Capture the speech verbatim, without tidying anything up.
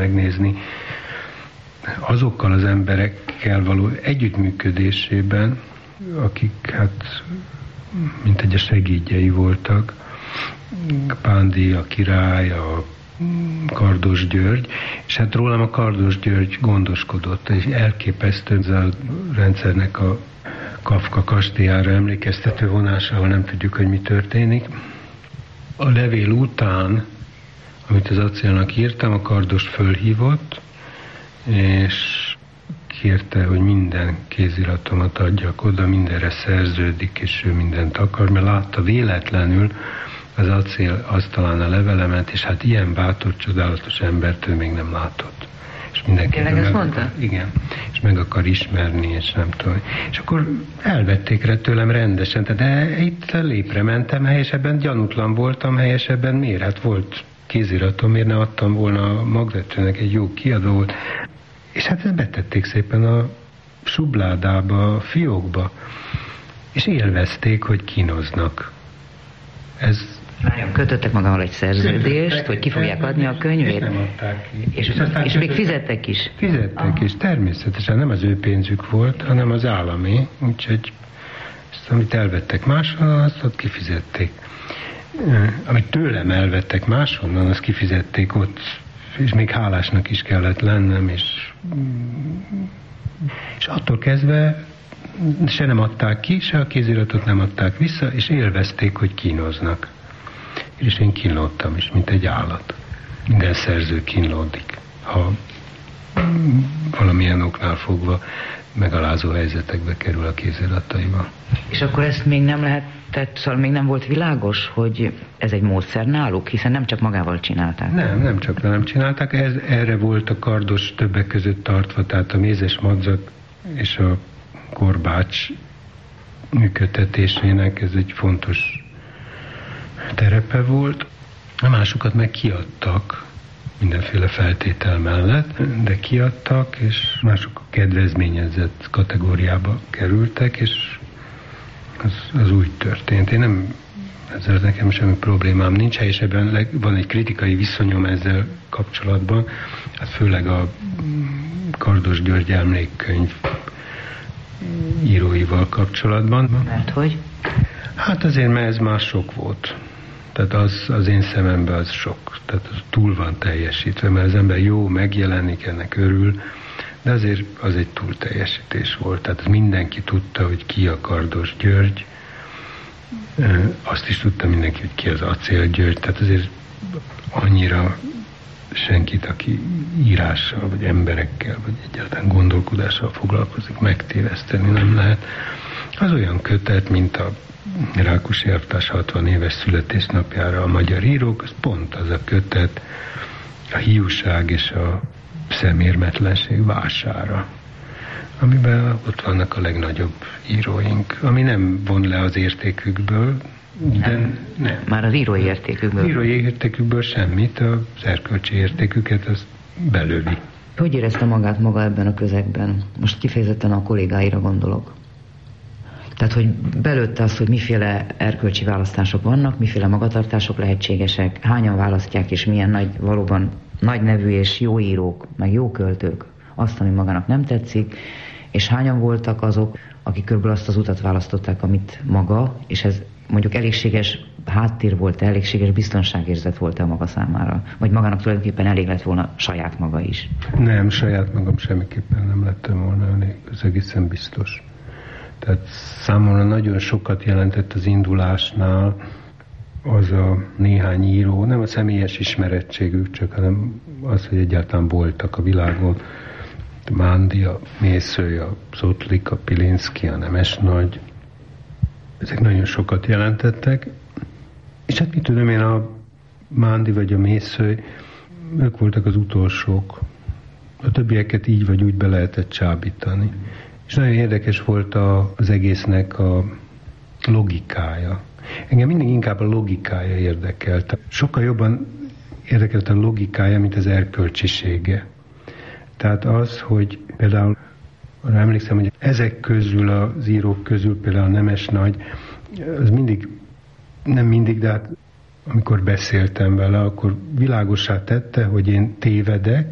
megnézni, azokkal az emberekkel való együttműködésében, akik hát mint egy a segédjei voltak, Pándi, a király, a Kardos György, és hát rólam a Kardos György gondoskodott, és elképesztő ez a rendszernek a Kafka kastélyára emlékeztető vonása, ahol nem tudjuk, hogy mi történik. A levél után, amit az Acélnak írtam, a Kardos fölhívott, és kérte, hogy minden kéziratomat adjak oda, mindenre szerződik, és ő mindent akar, mert látta véletlenül az Acél asztalán a levelemet, és hát ilyen bátor, csodálatos embert ő még nem látott. És mindenki meg mondta? Igen, és meg akar ismerni, és nem tudom. És akkor elvették rá tőlem rendesen, de itt lépre mentem, helyesebben gyanútlan voltam, helyesebben miért? Hát volt kéziratom, miért ne adtam volna a Magvetőnek egy jó kiadót. És hát ezt betették szépen a subládába, a fiókba, és élvezték, hogy kínoznak. Ez Várjon, kötöttek magammal egy szerződést, kötöttek, hogy ki fogják adni a könyvét? És nem adták ki. És, és, és még fizettek is? Fizettek is, természetesen nem az ő pénzük volt, hanem az állami, úgyhogy ezt, amit elvettek máshonnan, azt ott kifizették. Amit tőlem elvettek máshonnan, azt kifizették ott, és még hálásnak is kellett lennem, és, és attól kezdve se nem adták ki, se a kéziratot nem adták vissza, és élvezték, hogy kínoznak. És én kínlódtam is, mint egy állat. Minden szerző kínlódik, ha valamilyen oknál fogva megalázó helyzetekbe kerül a kézirataival. És akkor ezt még nem lehetett, szóval még nem volt világos, hogy ez egy módszer náluk, hiszen nem csak magával csinálták. Nem, nem csak nem csinálták, ez, erre volt a Kardos többek között tartva, tehát a mézes madzag és a korbács működtetésének ez egy fontos terepe volt. A másokat meg kiadtak mindenféle feltétel mellett, de kiadtak, és mások a kedvezményezett kategóriába kerültek, és az, az úgy történt. Én nem, ezzel nekem semmi problémám nincs, és ebben van egy kritikai viszonyom ezzel kapcsolatban, hát főleg a Kardos György emlékkönyv íróival kapcsolatban. Mert hogy? Hát azért, mert ez már sok volt. Tehát az, az én szememben az sok. Tehát az túl van teljesítve, mert az ember jó, megjelenik, ennek örül, de azért az egy túl teljesítés volt. Tehát mindenki tudta, hogy ki a Kardos György, azt is tudta mindenki, hogy ki az Acél György, tehát azért annyira senkit, aki írással, vagy emberekkel, vagy egyáltalán gondolkodással foglalkozik, megtéveszteni nem lehet. Az olyan kötet, mint a Rákosi elvtárs hatvan éves születésnapjára a magyar írók, az pont az a kötet a hiúság és a szemérmetlenség vására, amiben ott vannak a legnagyobb íróink, ami nem von le az értékükből, de nem. nem. Már az írói értékükből. Az írói értékükből semmit, az erkölcsi értéküket az belövi. Hogy érezte magát maga ebben a közegben? Most kifejezetten a kollégáira gondolok. Tehát, hogy belőtte azt, hogy miféle erkölcsi választások vannak, miféle magatartások lehetségesek, hányan választják, és milyen nagy, valóban nagy nevű és jó írók, meg jó költők azt, ami magának nem tetszik, és hányan voltak azok, akik körülbelül azt az utat választották, amit maga, és ez mondjuk elégséges háttér volt, elégséges biztonságérzet volt a maga számára, vagy magának tulajdonképpen elég lett volna saját maga is? Nem, saját magam semmiképpen nem lettem volna elég, ez egészen biztos. Tehát számomra nagyon sokat jelentett az indulásnál az a néhány író, nem a személyes ismerettségük, csak hanem az, hogy egyáltalán voltak a világon. A Mándi, a Mészöly, a Zotlik, a Pilinszky, a Nemesnagy. Ezek nagyon sokat jelentettek. És hát mit tudom én, a Mándi vagy a Mészöly, ők voltak az utolsók. A többieket így vagy úgy be lehetett csábítani. És nagyon érdekes volt a, az egésznek a logikája. Engem mindig inkább a logikája érdekelt. Sokkal jobban érdekelt a logikája, mint az erkölcsisége. Tehát az, hogy például arra emlékszem, hogy ezek közül, az írók közül például a Nemesnagy, az mindig, nem mindig, de hát amikor beszéltem vele, akkor világossá tette, hogy én tévedek,